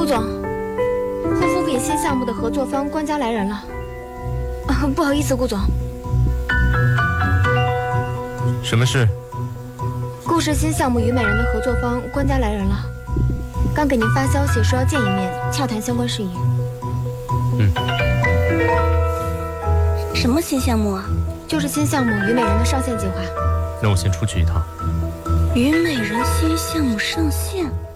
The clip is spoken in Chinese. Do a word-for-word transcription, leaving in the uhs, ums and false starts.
顾总，护肤品新项目的合作方官家来人了。啊，不好意思，顾总。 什么事？ 顾氏新项目虞美人的合作方官家来人了，刚给您发消息说要见一面，洽谈相关事宜。 嗯。 什么新项目啊？ 就是新项目虞美人的上线计划。 那我先出去一趟。 虞美人新项目上线。